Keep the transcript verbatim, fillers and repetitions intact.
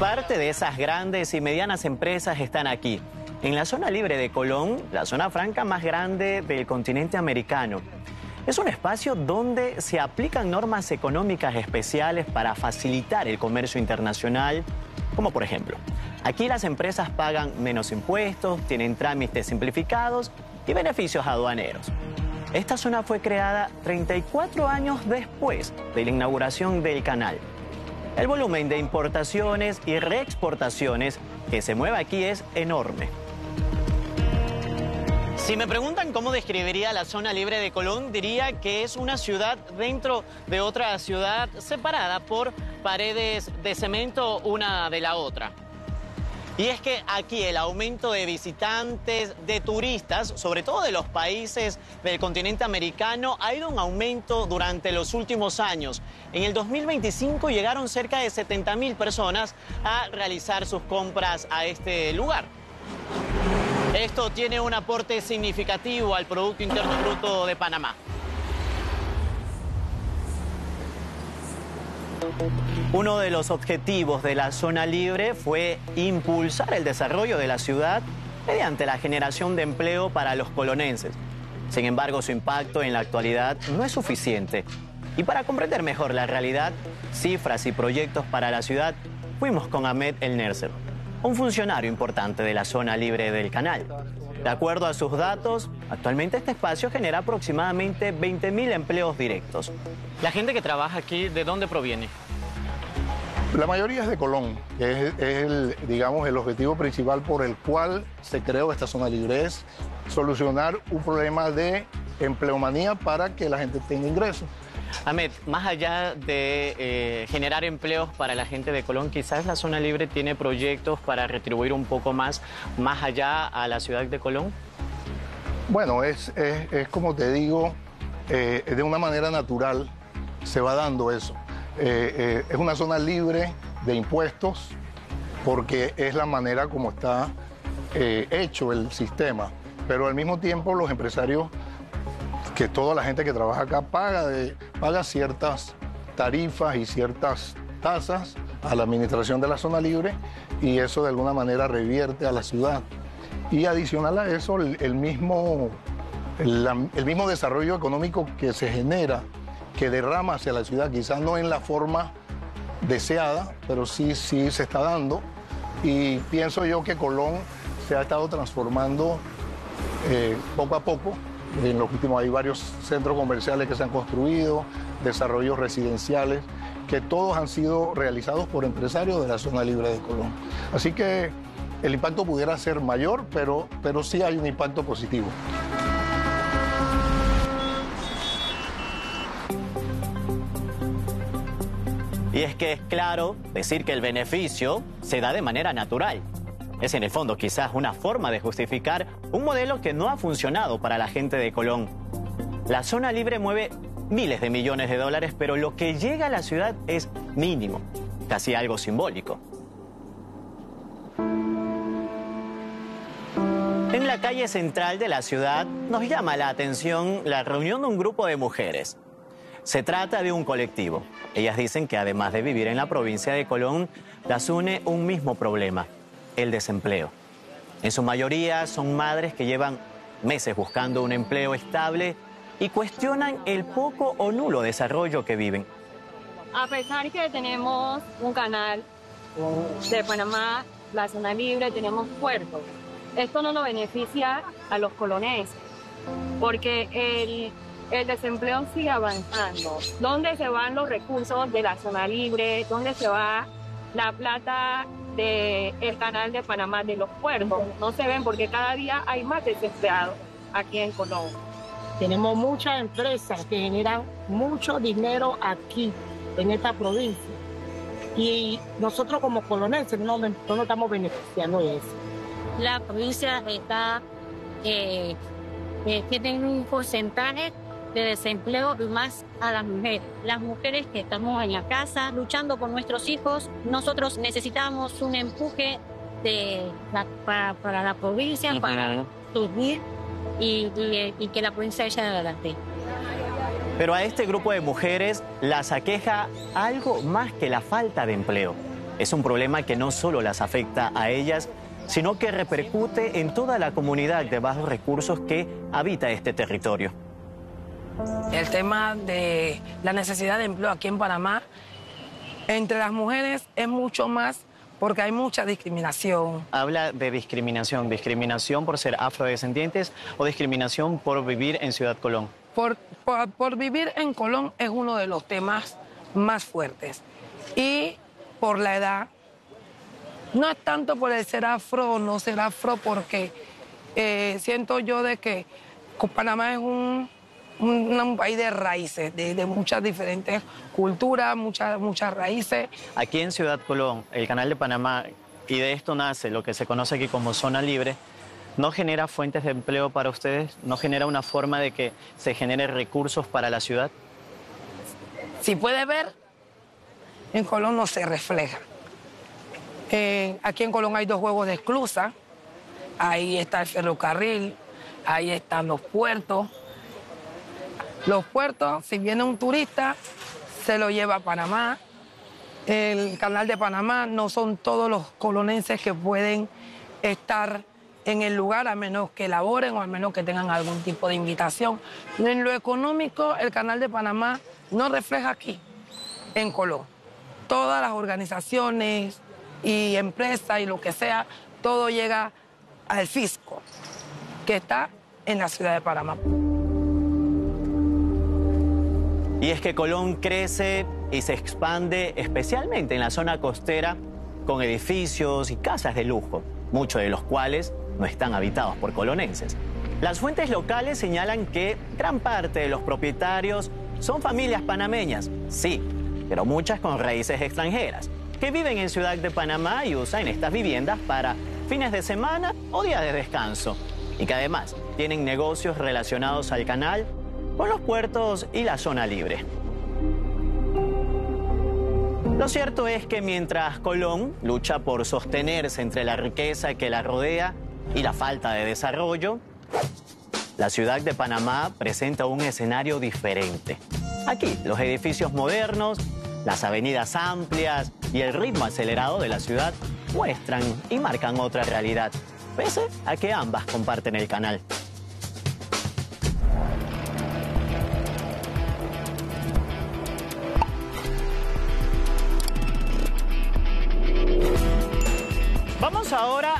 Parte de esas grandes y medianas empresas están aquí, en la zona libre de Colón, la zona franca más grande del continente americano. Es un espacio donde se aplican normas económicas especiales para facilitar el comercio internacional, como por ejemplo, aquí las empresas pagan menos impuestos, tienen trámites simplificados y beneficios aduaneros. Esta zona fue creada treinta y cuatro años después de la inauguración del canal. El volumen de importaciones y reexportaciones que se mueve aquí es enorme. Si me preguntan cómo describiría la zona libre de Colón, diría que es una ciudad dentro de otra ciudad separada por paredes de cemento una de la otra. Y es que aquí el aumento de visitantes, de turistas, sobre todo de los países del continente americano, ha ido en aumento durante los últimos años. En el dos mil veinticinco llegaron cerca de setenta mil personas a realizar sus compras a este lugar. Esto tiene un aporte significativo al Producto Interno Bruto de Panamá. Uno de los objetivos de la zona libre fue impulsar el desarrollo de la ciudad mediante la generación de empleo para los colonenses. Sin embargo, su impacto en la actualidad no es suficiente. Y para comprender mejor la realidad, cifras y proyectos para la ciudad, fuimos con Ahmed El Nerser, un funcionario importante de la zona libre del canal. De acuerdo a sus datos, actualmente este espacio genera aproximadamente veinte mil empleos directos. La gente que trabaja aquí, ¿de dónde proviene? La mayoría es de Colón, que es, es el, digamos, el objetivo principal por el cual se creó esta zona libre, es solucionar un problema de empleomanía para que la gente tenga ingresos. Ahmed, más allá de eh, generar empleos para la gente de Colón, quizás la zona libre tiene proyectos para retribuir un poco más, más allá a la ciudad de Colón. Bueno, es, es, es como te digo, eh, de una manera natural se va dando eso. Eh, eh, es una zona libre de impuestos porque es la manera como está eh, hecho el sistema, pero al mismo tiempo los empresarios, que toda la gente que trabaja acá paga, de, paga ciertas tarifas y ciertas tasas a la administración de la zona libre y eso de alguna manera revierte a la ciudad. Y adicional a eso, el, el, mismo, el, el mismo desarrollo económico que se genera, que derrama hacia la ciudad, quizás no en la forma deseada, pero sí, sí se está dando. Y pienso yo que Colón se ha estado transformando eh, poco a poco. En los últimos hay varios centros comerciales que se han construido, desarrollos residenciales, que todos han sido realizados por empresarios de la zona libre de Colón. Así que el impacto pudiera ser mayor, pero, pero sí hay un impacto positivo. Y es que es claro decir que el beneficio se da de manera natural. Es en el fondo quizás una forma de justificar un modelo que no ha funcionado para la gente de Colón. La zona libre mueve miles de millones de dólares, pero lo que llega a la ciudad es mínimo, casi algo simbólico. En la calle central de la ciudad nos llama la atención la reunión de un grupo de mujeres. Se trata de un colectivo. Ellas dicen que además de vivir en la provincia de Colón, las une un mismo problema: el desempleo. En su mayoría son madres que llevan meses buscando un empleo estable y cuestionan el poco o nulo desarrollo que viven. A pesar que tenemos un canal de Panamá, la zona libre, tenemos puertos, esto no nos beneficia a los colonenses, porque el, el desempleo sigue avanzando. ¿Dónde se van los recursos de la zona libre? ¿Dónde se va la plata del canal de Panamá, de los puertos? No se ven porque cada día hay más desempleados aquí en Colón. Tenemos muchas empresas que generan mucho dinero aquí, en esta provincia. Y nosotros como colonenses no, no nos estamos beneficiando de eso. La provincia está, eh, eh, tiene un porcentaje de desempleo y más a las mujeres. Las mujeres que estamos en la casa luchando por nuestros hijos, nosotros necesitamos un empuje de la, para, para la provincia, uh-huh. para subir y, y, y que la provincia eche adelante. Pero a este grupo de mujeres las aqueja algo más que la falta de empleo. es un problema que no solo las afecta a ellas, sino que repercute en toda la comunidad de bajos recursos que habita este territorio. El tema de la necesidad de empleo aquí en Panamá, entre las mujeres es mucho más porque hay mucha discriminación. Habla de discriminación, discriminación por ser afrodescendientes o discriminación por vivir en Ciudad Colón. Por, por, por vivir en Colón es uno de los temas más fuertes. Y por la edad, no es tanto por el ser afro o no ser afro, porque eh, siento yo de que Panamá es un, un, un país de raíces, de, de muchas diferentes culturas, muchas, muchas raíces. Aquí en Ciudad Colón, el Canal de Panamá, y de esto nace lo que se conoce aquí como zona libre, ¿no genera fuentes de empleo para ustedes? ¿No genera una forma de que se genere recursos para la ciudad? Si puede ver, en Colón no se refleja. Eh, aquí en Colón hay dos juegos de esclusa, ahí está el ferrocarril, ahí están los puertos. Los puertos, si viene un turista, se lo lleva a Panamá. El Canal de Panamá, no son todos los colonenses que pueden estar en el lugar a menos que laboren o a menos que tengan algún tipo de invitación. En lo económico, el Canal de Panamá no refleja aquí, en Colón. Todas las organizaciones y empresas y lo que sea, todo llega al fisco, que está en la ciudad de Panamá. Y es que Colón crece y se expande especialmente en la zona costera con edificios y casas de lujo, muchos de los cuales no están habitados por colonenses. Las fuentes locales señalan que gran parte de los propietarios son familias panameñas, sí, pero muchas con raíces extranjeras, que viven en Ciudad de Panamá y usan estas viviendas para fines de semana o días de descanso, y que además tienen negocios relacionados al canal, con los puertos y la zona libre. Lo cierto es que mientras Colón lucha por sostenerse entre la riqueza que la rodea y la falta de desarrollo, la ciudad de Panamá presenta un escenario diferente. Aquí, los edificios modernos, las avenidas amplias y el ritmo acelerado de la ciudad muestran y marcan otra realidad, pese a que ambas comparten el canal. Vamos ahora